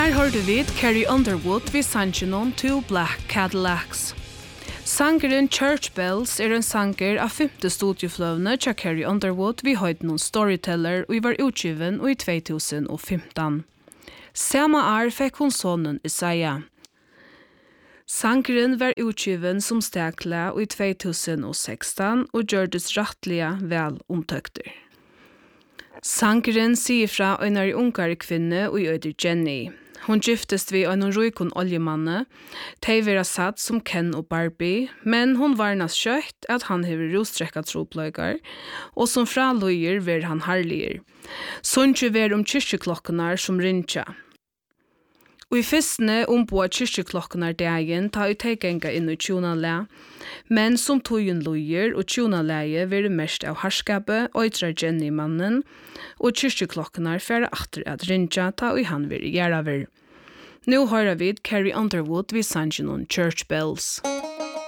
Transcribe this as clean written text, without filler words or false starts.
Her hørte vi Carrie Underwood vid sangen Two Black Cadillacs. Sangeren Church Bells en sanger av 5. studiefløvene til Carrie Underwood vi høyde noen storyteller og var utgiven i 2015. Samme år fikk hun sonen Isaiah. Sangeren var utgiven som stekla i 2016 og gjørdes rettelig vel omtøkter. Sangeren sier fra en ungare kvinne og øyder Jenny. Hon giftest vi en røykon oljemanne, de vera satt som Ken og Barbie, men hon varnas kjøtt at han hever rostrekka tropløygar, og som fraløyer ver han herliger. Sånn ver kyrkjeklokkenar som rinja. Og i fyrstene omboa kyrkjeklokkenar dagen ta ut tegenga inn i tjonale, men som tøyen løyer og tjonaleie ver mest av harskapet, oitra Jenny-mannen, og kyrkjeklokkenar færa atter at rinja ta og han ver gjeraver. Nu hører vi Carrie Underwood vid sangen Church Bells.